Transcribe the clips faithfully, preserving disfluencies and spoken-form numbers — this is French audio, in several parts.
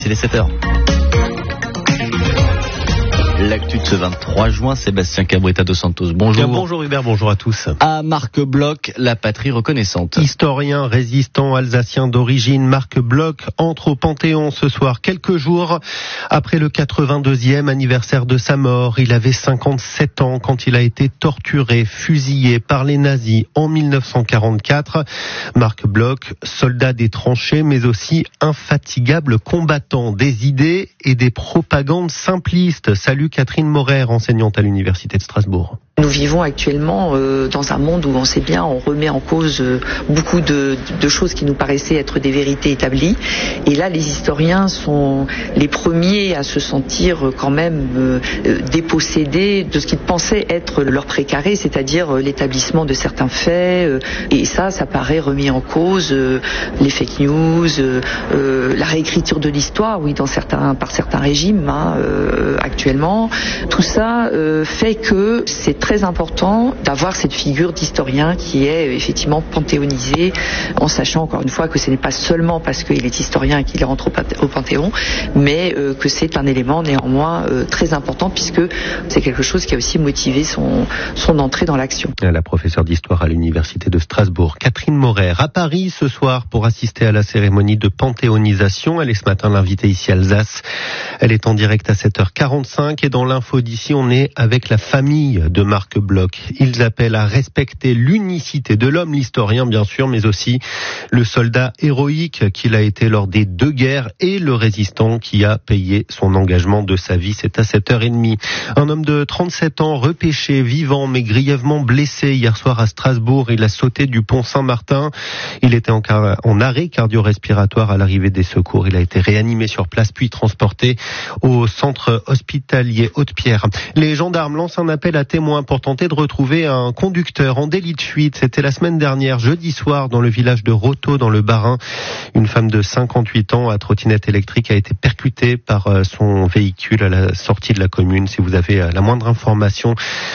C'est les sept heures. L'actu de ce vingt-trois juin, Sébastien Cabrita dos Santos. Bonjour. Bien, bonjour Hubert, bonjour à tous. À Marc Bloch, la patrie reconnaissante. Historien, résistant alsacien d'origine, Marc Bloch entre au Panthéon ce soir, quelques jours après le quatre-vingt-deuxième anniversaire de sa mort. Il avait cinquante-sept ans quand il a été torturé, fusillé par les nazis en mille neuf cent quarante-quatre. Marc Bloch, soldat des tranchées, mais aussi infatigable combattant des idées et des propagandes simplistes. Salut Catherine Morer, enseignante à l'Université de Strasbourg. Nous vivons actuellement euh, dans un monde où on sait bien, on remet en cause euh, beaucoup de, de choses qui nous paraissaient être des vérités établies. Et là, les historiens sont les premiers à se sentir euh, quand même euh, dépossédés de ce qu'ils pensaient être leur précaré, c'est-à-dire euh, l'établissement de certains faits. Euh, et ça, ça paraît remis en cause. Euh, les fake news, euh, euh, la réécriture de l'histoire, oui, dans certains, par certains régimes hein, euh, actuellement. Tout ça euh, fait que c'est très très important d'avoir cette figure d'historien qui est effectivement panthéonisée, en sachant encore une fois que ce n'est pas seulement parce qu'il est historien qu'il rentre au Panthéon, mais euh, que c'est un élément néanmoins euh, très important puisque c'est quelque chose qui a aussi motivé son, son entrée dans l'action. La professeure d'histoire à l'Université de Strasbourg, Catherine Morer, à Paris ce soir pour assister à la cérémonie de panthéonisation. Elle est ce matin l'invitée ici à Alsace. Elle est en direct à sept heures quarante-cinq et dans l'info d'ici, on est avec la famille de Marc Bloch. Ils appellent à respecter l'unicité de l'homme, l'historien bien sûr, mais aussi le soldat héroïque qu'il a été lors des deux guerres et le résistant qui a payé son engagement de sa vie. C'est à sept heures trente. Un homme de trente-sept ans repêché, vivant mais grièvement blessé hier soir à Strasbourg. Il a sauté du pont Saint-Martin. Il était en, car- en arrêt cardio-respiratoire à l'arrivée des secours. Il a été réanimé sur place puis transporté au centre hospitalier Haute-Pierre. Les gendarmes lancent un appel à témoins pour tenter de retrouver un conducteur en délit de fuite. C'était la semaine dernière, jeudi soir, dans le village de Roto, dans le Bas-Rhin. Une femme de cinquante-huit ans à trottinette électrique a été percutée par son véhicule à la sortie de la commune. Si vous avez la moindre information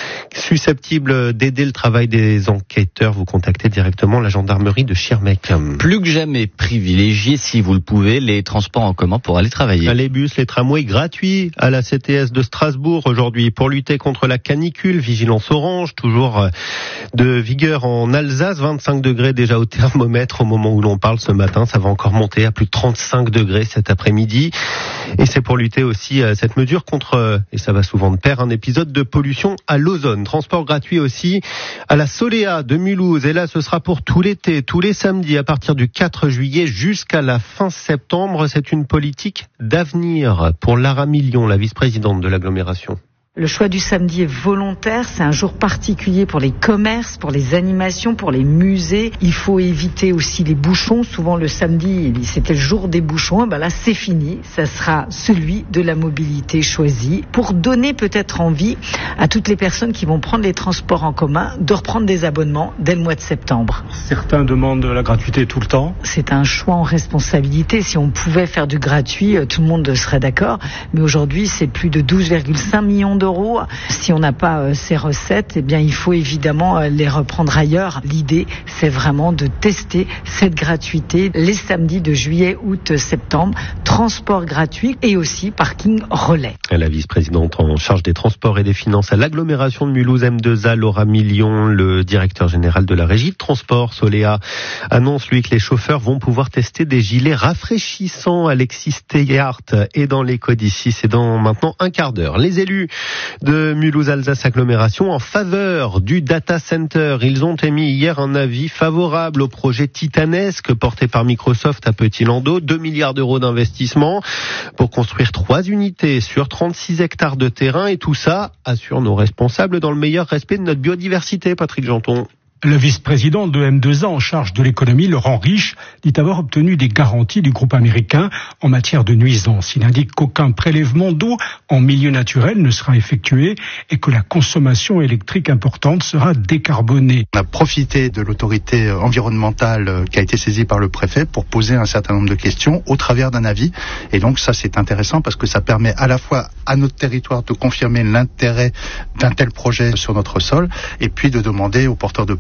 susceptible d'aider le travail des enquêteurs, vous contactez directement la gendarmerie de Schirmeck. Plus que jamais privilégiez, si vous le pouvez, les transports en commun pour aller travailler. Les bus, les tramways gratuits à la C T S de Strasbourg aujourd'hui pour lutter contre la canicule. Vigilance orange, toujours de vigueur en Alsace. vingt-cinq degrés déjà au thermomètre au moment où l'on parle ce matin. Ça va encore monter à plus de trente-cinq degrés cet après-midi. Et c'est pour lutter aussi à cette mesure contre, et ça va souvent de pair, un épisode de pollution à l'ozone. Transport gratuit aussi à la Soléa de Mulhouse. Et là, ce sera pour tout l'été, tous les samedis, à partir du quatre juillet jusqu'à la fin septembre. C'est une politique d'avenir pour Lara Million, la vice-présidente de l'agglomération. Le choix du samedi est volontaire, c'est un jour particulier pour les commerces, pour les animations, pour les musées. Il faut éviter aussi les bouchons. Souvent le samedi, c'était le jour des bouchons. Et ben là, c'est fini. Ça sera celui de la mobilité choisie pour donner peut-être envie à toutes les personnes qui vont prendre les transports en commun de reprendre des abonnements dès le mois de septembre. Certains demandent la gratuité tout le temps. C'est un choix en responsabilité. Si on pouvait faire du gratuit, tout le monde serait d'accord. Mais aujourd'hui, c'est plus de douze virgule cinq millions d'euros. Si on n'a pas euh, ces recettes, eh bien, il faut évidemment euh, les reprendre ailleurs. L'idée, c'est vraiment de tester cette gratuité les samedis de juillet, août, septembre. Transport gratuit et aussi parking relais. La vice-présidente en charge des transports et des finances à l'agglomération de Mulhouse M deux A, Laura Million, le directeur général de la régie de transport, Soléa, annonce lui que les chauffeurs vont pouvoir tester des gilets rafraîchissants. Alexis Steyart est dans l'écho d'ici, c'est dans maintenant un quart d'heure. Les élus de Mulhouse-Alsace Agglomération en faveur du data center. Ils ont émis hier un avis favorable au projet titanesque porté par Microsoft à Petit-Landau. deux milliards d'euros d'investissement pour construire trois unités sur trente-six hectares de terrain. Et tout ça assure nos responsables dans le meilleur respect de notre biodiversité, Patrick Janton. Le vice-président de M deux A en charge de l'économie, Laurent Riche, dit avoir obtenu des garanties du groupe américain en matière de nuisances. Il indique qu'aucun prélèvement d'eau en milieu naturel ne sera effectué et que la consommation électrique importante sera décarbonée. On a profité de l'autorité environnementale qui a été saisie par le préfet pour poser un certain nombre de questions au travers d'un avis. Et donc ça, c'est intéressant parce que ça permet à la fois à notre territoire de confirmer l'intérêt d'un tel projet sur notre sol et puis de demander aux porteurs de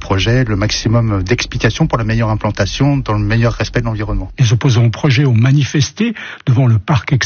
projet le maximum d'explications pour la meilleure implantation dans le meilleur respect de l'environnement. Les opposants au projet ont manifesté devant le parc